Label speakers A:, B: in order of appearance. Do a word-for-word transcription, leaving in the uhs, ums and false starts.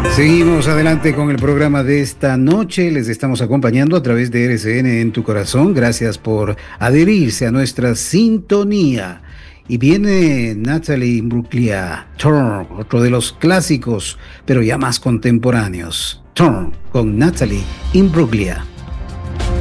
A: Seguimos adelante con el programa de esta noche. Les estamos acompañando a través de R C N en tu corazón. Gracias por adherirse a nuestra sintonía. Y viene Natalie Imbruglia, Turn, otro de los clásicos, pero ya más contemporáneos. Turn, con Natalie Imbruglia.